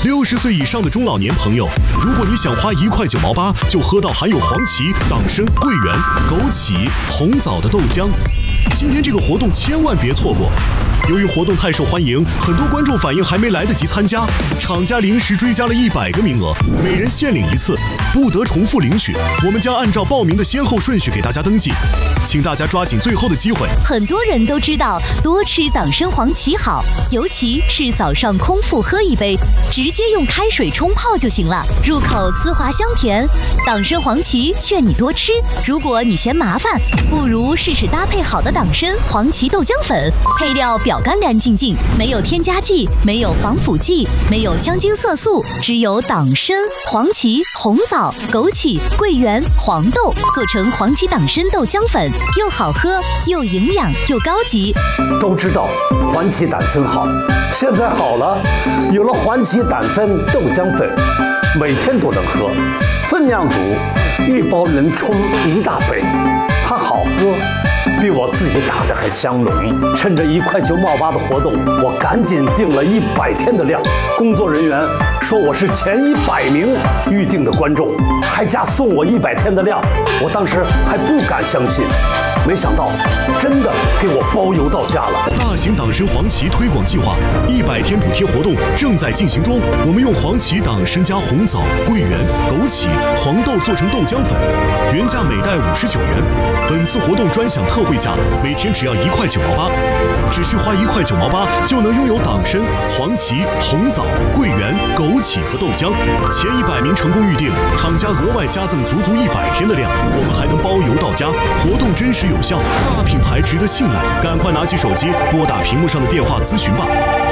60岁以上的中老年朋友，如果你想花1块9毛8就喝到含有黄芪、党参、桂圆、枸杞、红枣的豆浆，今天这个活动千万别错过。由于活动太受欢迎，很多观众反映还没来得及参加，厂家临时追加了100个名额，每人限领1次，不得重复领取。我们将按照报名的先后顺序给大家登记，请大家抓紧最后的机会。 很多人都知道多吃党参黄芪好，尤其是早上空腹喝一杯，直接用开水冲泡就行了，入口丝滑香甜。党参黄芪劝你多吃，如果你嫌麻烦，不如试试搭配好的党参黄芪豆浆粉，配料表干干净净，没有添加剂，没有防腐剂，没有香精色素，只有党参、黄芪、红枣、枸杞、桂圆、黄豆做成黄芪党参豆浆粉，又好喝又营养又高级。 都知道黄芪党参好，现在好了，有了黄芪党参豆浆粉，每天都能喝，分量足，1包能冲1大杯，它好喝。比我自己打的还香浓。趁着1块9毛8的活动，我赶紧订了100天的量。工作人员说我是前100名预定的观众，还加送我100天的量。我当时还不敢相信，没想到真的给我包邮到家了。 大型党参黄芪推广计划100天补贴活动正在进行中。我们用黄芪、党参加红枣、桂圆、枸杞、黄豆做成豆浆粉，原价每袋59元。本次活动专享特惠价，每天只要1块9毛8，只需花1块9毛8就能拥有党参、黄芪、红枣、桂圆、枸杞和豆浆。前100名成功预定，厂家额外加赠足100天的量，我们还能包邮到家。活动真实有效，大品牌值得信赖，赶快拿起手机拨打屏幕上的电话咨询吧。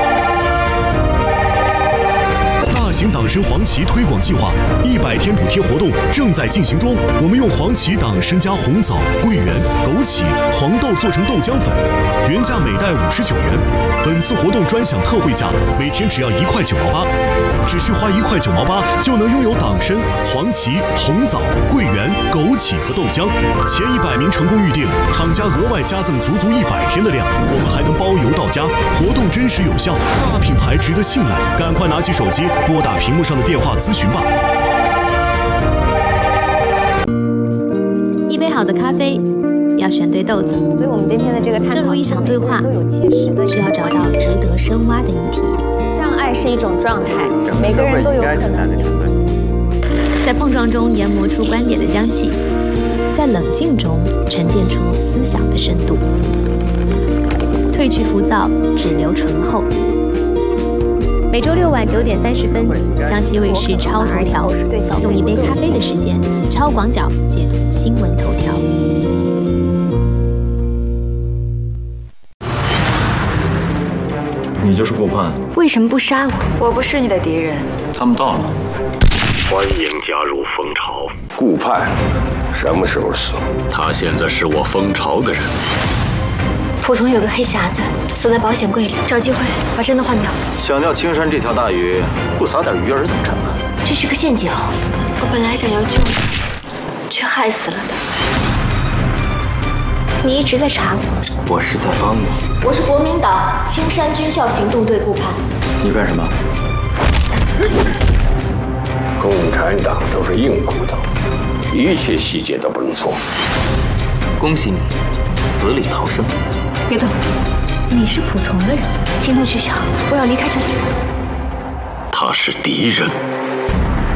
大型党参黄芪推广计划100天补贴活动正在进行中。我们用黄芪、党参加红枣、桂圆、枸杞、黄豆做成豆浆粉，原价每袋59元。本次活动专享特惠价，每天只要1块9毛8，只需花1块9毛8就能拥有党参、黄芪、红枣、桂圆、枸杞和豆浆。前100名成功预定，厂家额外加赠足100天的量，我们还能包邮到家。活动真实有效，大品牌值得信赖，赶快拿起手机拨打屏幕上的电话咨询吧。 一杯好的咖啡要选对豆子， 所以我们今天的这个探讨， 正如一场对话，需要找到值得深挖的议题。 障碍是一种状态，每个人都有可能在碰撞中研磨出观点的香气，在冷静中沉淀出思想的深度。褪去浮躁，只留醇厚。每周6晚9点30分，江西卫视超头条，用一杯咖啡的时间，超广角解读新闻头条。 你就是顾盼， 为什么不杀我？ 我不是你的敌人。 他们到了。 欢迎加入蜂巢。 顾盼什么时候死？ 他现在是我蜂巢的人。 蒲总有个黑匣子，锁在保险柜里，找机会把真的换掉。 想钓青山这条大鱼，不撒点鱼饵怎么成啊？ 这是个陷阱，我本来想要救你，却害死了他。你一直在查我， 我是在帮你。 我是国民党青山军校行动队顾盼。 你干什么？ 共产党都是硬骨头，一切细节都不能错。 恭喜你，死里逃生。 别动，你是仆从的人，行动取消，我要离开这里。 他是敌人。